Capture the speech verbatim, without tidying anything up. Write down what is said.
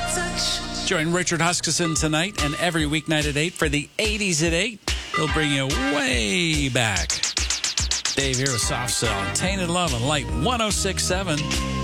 Join Richard Huskisson tonight and every weeknight at eight for the eighties at eight. He'll bring you way back. Dave here with Soft Cell, Tainted Love and Light one oh six point seven.